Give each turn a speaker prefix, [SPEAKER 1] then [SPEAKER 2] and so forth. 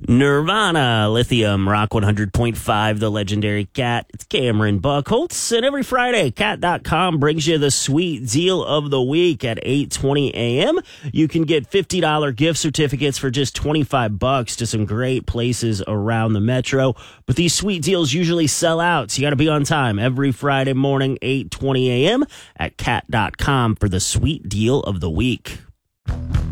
[SPEAKER 1] Nirvana, Lithium, Rock 100.5, The Legendary Cat. It's Cameron Buckholtz, and every Friday, Cat.com brings you the sweet deal of the week at 8:20 a.m. You can get $50 gift certificates for just $25 to some great places around the metro. But these sweet deals usually sell out, so you got to be on time every Friday morning, 8:20 a.m. at Cat.com for the sweet deal of the week.